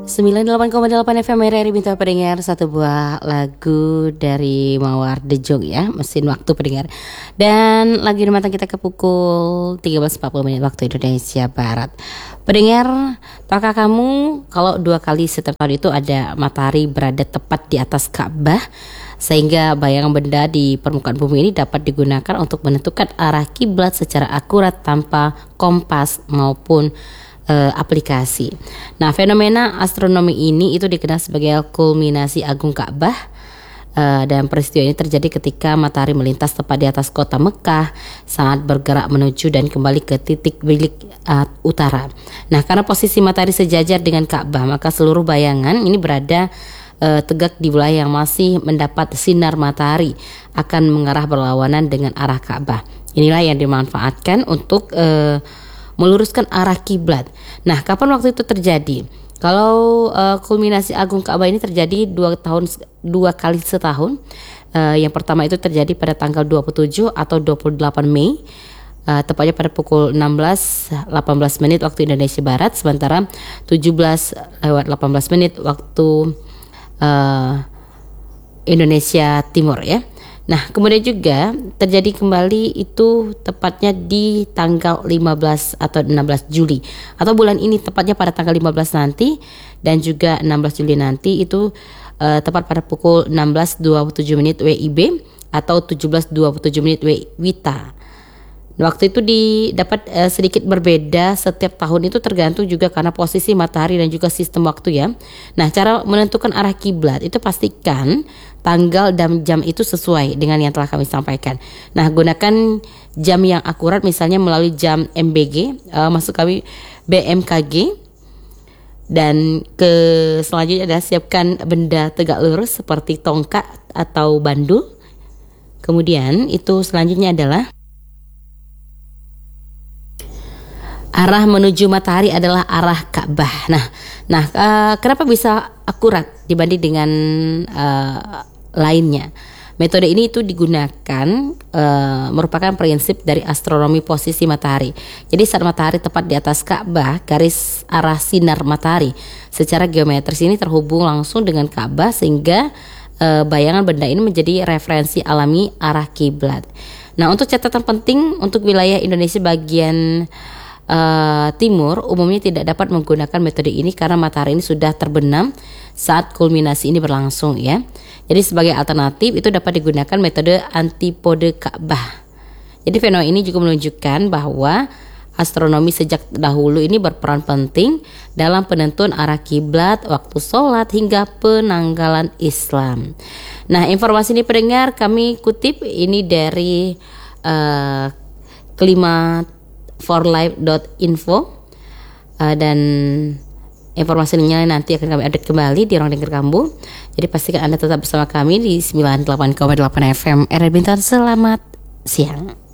98,8 FM RRI Bintang Pendengar, satu buah lagu dari Mawar De Jong ya, Mesin Waktu Pendengar. Dan lagi matang kita ke pukul 13.40 waktu Indonesia Barat. Pendengar, tahukah kamu kalau 2 kali setiap tahun itu ada matahari berada tepat di atas Ka'bah, sehingga bayangan benda di permukaan bumi ini dapat digunakan untuk menentukan arah kiblat secara akurat tanpa kompas maupun aplikasi. Nah, fenomena astronomi ini itu dikenal sebagai kulminasi agung Ka'bah, dan peristiwa ini terjadi ketika matahari melintas tepat di atas kota Mekah saat bergerak menuju dan kembali ke titik bilik utara. Nah, karena posisi matahari sejajar dengan Ka'bah, maka seluruh bayangan ini berada tegak di wilayah yang masih mendapat sinar matahari akan mengarah berlawanan dengan arah Ka'bah. Inilah yang dimanfaatkan untuk meluruskan arah kiblat. Nah, kapan waktu itu terjadi? Kalau kulminasi agung Ka'bah ini terjadi 2 kali setahun. Yang pertama itu terjadi pada tanggal 27 atau 28 Mei, tepatnya pada pukul 16.18 waktu Indonesia Barat, sementara 17:18 waktu Indonesia Timur ya. Nah, kemudian juga terjadi kembali itu tepatnya di tanggal 15 atau 16 Juli atau bulan ini, tepatnya pada tanggal 15 nanti dan juga 16 Juli nanti itu tepat pada pukul 16.27 WIB atau 17.27 WITA. Waktu itu didapat sedikit berbeda setiap tahun, itu tergantung juga karena posisi matahari dan juga sistem waktu ya. Nah, cara menentukan arah kiblat itu pastikan tanggal dan jam itu sesuai dengan yang telah kami sampaikan. Nah, gunakan jam yang akurat, misalnya melalui jam MBG, maksud kami BMKG. Dan selanjutnya adalah siapkan benda tegak lurus seperti tongkat atau bandul. Kemudian itu selanjutnya adalah arah menuju matahari adalah arah Ka'bah. Nah, kenapa bisa akurat dibanding dengan lainnya? Metode ini itu digunakan merupakan prinsip dari astronomi posisi matahari. Jadi saat matahari tepat di atas Ka'bah, garis arah sinar matahari secara geometris ini terhubung langsung dengan Ka'bah, sehingga bayangan benda ini menjadi referensi alami arah kiblat. Nah, untuk catatan penting untuk wilayah Indonesia bagian timur umumnya tidak dapat menggunakan metode ini karena matahari ini sudah terbenam saat kulminasi ini berlangsung ya. Jadi sebagai alternatif itu dapat digunakan metode antipode Ka'bah. Jadi fenomena ini juga menunjukkan bahwa astronomi sejak dahulu ini berperan penting dalam penentuan arah kiblat, waktu sholat hingga penanggalan Islam. Nah, informasi ini pendengar kami kutip ini dari klimat4life.info, dan informasinya nanti akan kami update kembali di Ruang Dengar Kambuh. Jadi pastikan Anda tetap bersama kami di 98,8 FM RRI Bintan. Selamat siang.